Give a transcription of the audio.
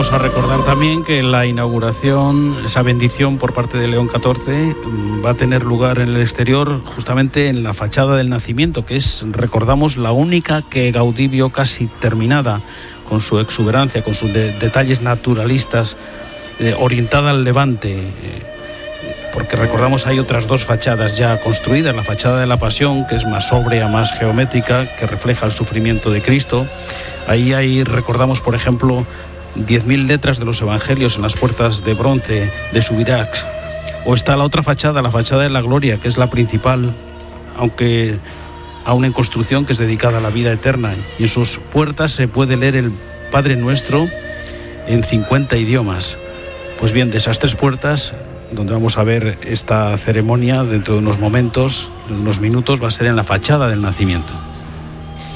vamos a recordar también que la inauguración, esa bendición por parte de León XIV, va a tener lugar en el exterior, justamente en la fachada del Nacimiento, que es, recordamos, la única que Gaudí vio casi terminada, con su exuberancia, con sus detalles naturalistas, orientada al levante, porque recordamos hay otras dos fachadas ya construidas, la fachada de la Pasión, que es más sobria, más geométrica, que refleja el sufrimiento de Cristo. Ahí recordamos, por ejemplo, 10.000 letras de los evangelios en las puertas de bronce de Subirachs. O está la otra fachada, la fachada de la Gloria, que es la principal, aunque aún en construcción, que es dedicada a la vida eterna, y en sus puertas se puede leer el Padre Nuestro en 50 idiomas. Pues bien, de esas tres puertas, donde vamos a ver esta ceremonia dentro de unos momentos, de unos minutos, va a ser en la fachada del Nacimiento.